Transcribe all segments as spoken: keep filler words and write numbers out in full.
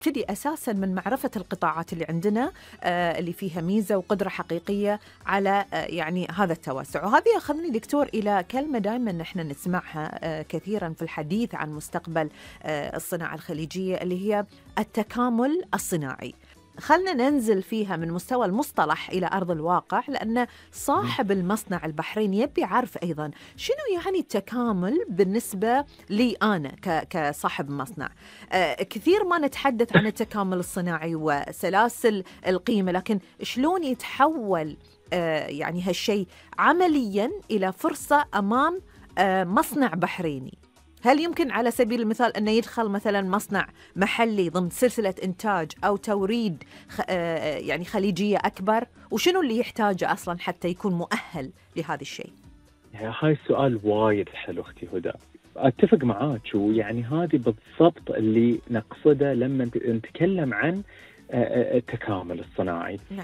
تبتدي أساساً من معرفة القطاعات اللي عندنا آه اللي فيها ميزة وقدرة حقيقية على آه يعني هذا التوسع. وهذه أخذني دكتور إلى كلمة دائماً نحن نسمعها آه كثيراً في الحديث عن مستقبل آه الصناعة الخليجية، اللي هي التكامل الصناعي. خلنا ننزل فيها من مستوى المصطلح إلى أرض الواقع، لأن صاحب المصنع البحريني يبي يعرف أيضا شنو يعني التكامل بالنسبة لي أنا كصاحب مصنع. آه كثير ما نتحدث عن التكامل الصناعي وسلاسل القيمة، لكن شلون يتحول آه يعني هالشيء عمليا إلى فرصة أمام آه مصنع بحريني؟ هل يمكن على سبيل المثال أن يدخل مثلا مصنع محلي ضمن سلسلة إنتاج أو توريد يعني خليجية أكبر؟ وشنو اللي يحتاجه أصلا حتى يكون مؤهل لهذا الشيء؟ يعني هاي السؤال وايد حلو أختي هدى، أتفق معاك. ويعني هذه بالضبط اللي نقصده لما نتكلم عن التكامل الصناعي. نعم.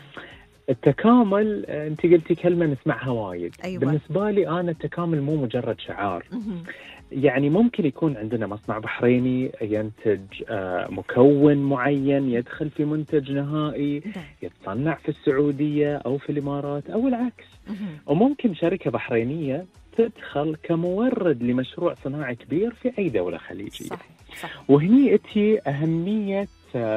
التكامل أنت قلتي كلمة نسمعها وايد. أيوة. بالنسبة لي أنا التكامل مو مجرد شعار. يعني ممكن يكون عندنا مصنع بحريني ينتج مكون معين يدخل في منتج نهائي يتصنع في السعودية أو في الإمارات أو العكس. وممكن شركة بحرينية تدخل كمورد لمشروع صناعي كبير في أي دولة خليجية. صح. صح. وهني أتي أهمية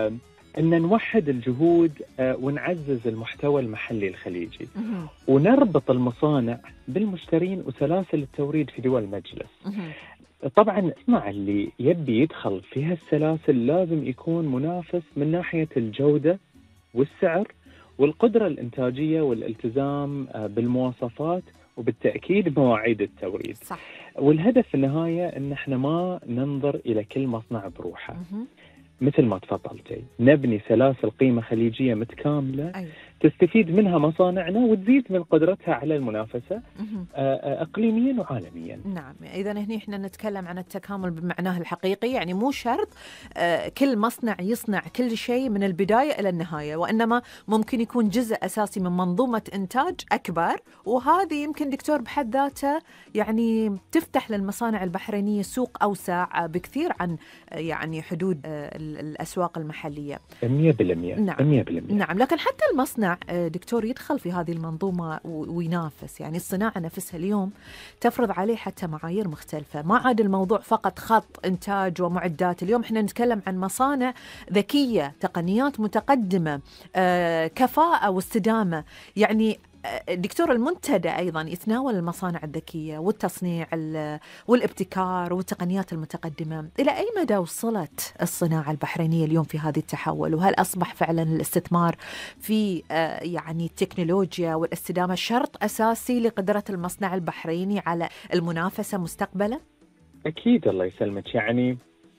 أن نوحد الجهود ونعزز المحتوى المحلي الخليجي ونربط المصانع بالمشترين وسلاسل التوريد في دول المجلس. طبعا المصنع اللي يبي يدخل في هالسلاسل لازم يكون منافس من ناحية الجودة والسعر والقدرة الإنتاجية والالتزام بالمواصفات وبالتأكيد مواعيد التوريد. صح. والهدف في النهاية أن احنا ما ننظر إلى كل مصنع بروحه. مثل ما تفضلتي نبني سلاسل قيمة خليجية متكاملة. أيوة. تستفيد منها مصانعنا وتزيد من قدرتها على المنافسة إقليميا وعالميا. نعم. إذا هنا إحنا نتكلم عن التكامل بمعناه الحقيقي، يعني مو شرط كل مصنع يصنع كل شيء من البداية إلى النهاية، وإنما ممكن يكون جزء أساسي من منظومة إنتاج أكبر. وهذه يمكن دكتور بحد ذاته يعني تفتح للمصانع البحرينية سوق أوسع بكثير عن يعني حدود الأسواق المحلية. مية بالمية. نعم. مية بالمية. نعم. لكن حتى المصنع دكتور يدخل في هذه المنظومة وينافس. يعني الصناعة نفسها اليوم تفرض عليه حتى معايير مختلفة، ما عاد الموضوع فقط خط إنتاج ومعدات. اليوم احنا نتكلم عن مصانع ذكية، تقنيات متقدمة، آه، كفاءة واستدامة. يعني دكتور المنتدى أيضا يتناول المصانع الذكية والتصنيع والابتكار والتقنيات المتقدمة. إلى أي مدى وصلت الصناعة البحرينية اليوم في هذه التحول؟ وهل أصبح فعلا الاستثمار في يعني التكنولوجيا والاستدامة شرط أساسي لقدرة المصنع البحريني على المنافسة مستقبلا؟ أكيد الله يسلمك. يعني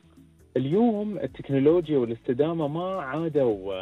اليوم التكنولوجيا والاستدامة ما عادوا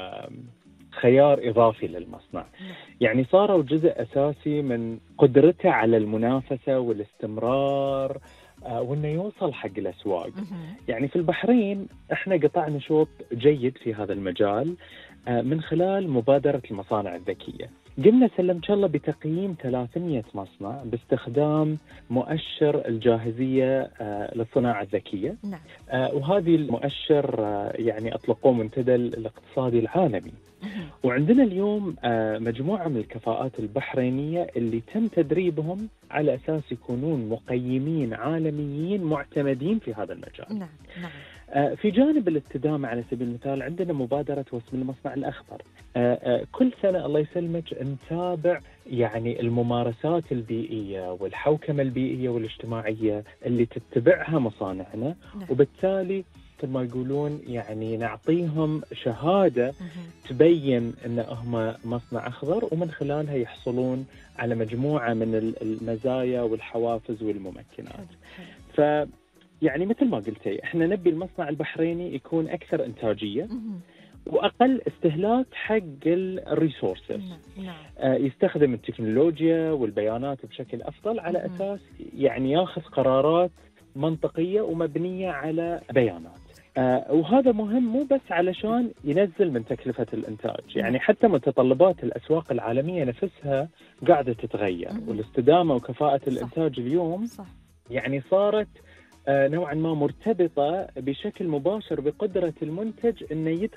خيار إضافي للمصنع، يعني صاروا جزء أساسي من قدرته على المنافسة والاستمرار آه وإنه يوصل حق الأسواق. يعني في البحرين إحنا قطعنا شوط جيد في هذا المجال آه من خلال مبادرة المصانع الذكية. قمنا سلم الله بتقييم ثلاثمية مصنع باستخدام مؤشر الجاهزية آه للصناعة الذكية. نعم. آه وهذه المؤشر آه يعني أطلقوه منتدى الاقتصادي العالمي. وعندنا اليوم آه مجموعة من الكفاءات البحرينية اللي تم تدريبهم على أساس يكونون مقيمين عالميين معتمدين في هذا المجال. نعم. نعم. آه في جانب الاستدامة على سبيل المثال عندنا مبادرة واسم المصنع الأخضر. آه آه كل سنة الله يسلمك نتابع يعني الممارسات البيئية والحوكمة البيئية والاجتماعية اللي تتبعها مصانعنا. نعم. وبالتالي مثل ما يقولون يعني نعطيهم شهادة تبين أن هم مصنع أخضر، ومن خلالها يحصلون على مجموعة من المزايا والحوافز والممكنات. ف يعني مثل ما قلتي احنا نبي المصنع البحريني يكون أكثر إنتاجية وأقل استهلاك حق الريسورسز. آه يستخدم التكنولوجيا والبيانات بشكل أفضل على أساس يعني ياخذ قرارات منطقية ومبنية على بيانات. آه وهذا مهم مو بس علشان ينزل من تكلفة الإنتاج، يعني حتى متطلبات الأسواق العالمية نفسها قاعدة تتغير. والاستدامة وكفاءة الإنتاج اليوم صح. يعني صارت نوعا ما مرتبطة بشكل مباشر بقدرة المنتج أنه